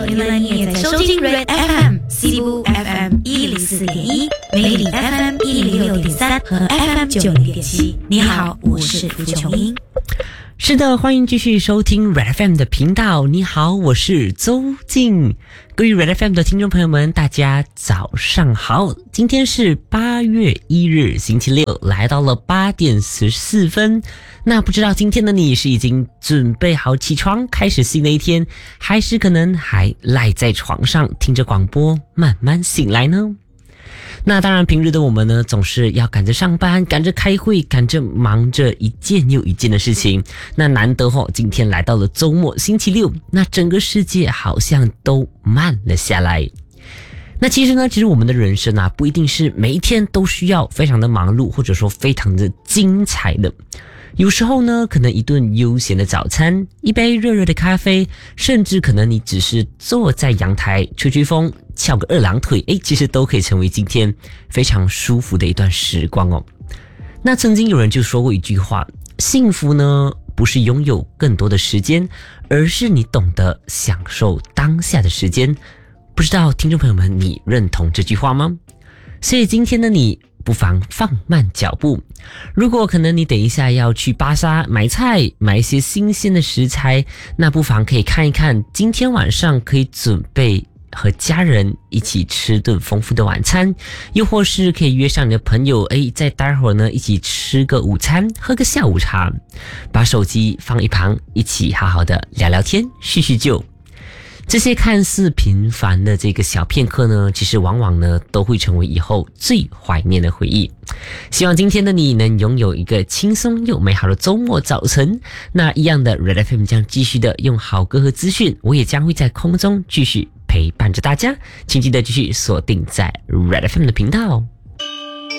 原来你也在收听 Red FM 西部 FM 104.1，美丽 FM 106.3和 FM 90.7。你好，我是蒲琼英。 是的，欢迎继续收听 Red FM 的频道。你好，我是周静。各位 Red FM 的听众朋友们，大家早上好。今天是8月1日，星期六，来到了8点14分。那不知道今天的你是已经准备好起床，开始新的一天，还是可能还赖在床上听着广播慢慢醒来呢？那当然平日的我们呢，总是要赶着上班，赶着开会，赶着忙着一件又一件的事情。那难得今天来到了周末星期六，那整个世界好像都慢了下来。那其实我们的人生不一定是每一天都需要非常的忙碌，或者说非常的精彩的。有时候呢，可能一顿悠闲的早餐，一杯热热的咖啡，甚至可能你只是坐在阳台吹吹风，翘个二郎腿，其实都可以成为今天非常舒服的一段时光哦。那曾经有人就说过一句话，幸福呢，不是拥有更多的时间，而是你懂得享受当下的时间。不知道听众朋友们，你认同这句话吗？所以今天的你不妨放慢脚步，如果可能你等一下要去巴沙买菜，买一些新鲜的食材，那不妨可以看一看今天晚上可以准备和家人一起吃顿丰富的晚餐，又或是可以约上你的朋友，再待会儿呢一起吃个午餐，喝个下午茶，把手机放一旁，一起好好的聊聊天，叙叙旧。这些看似平凡的这个小片刻呢，其实往往呢都会成为以后最怀念的回忆。希望今天的你能拥有一个轻松又美好的周末早晨。那一样的 Red FM 将继续的用好歌和资讯，我也将会在空中继续陪伴着大家，请记得继续锁定在 Red FM 的频道。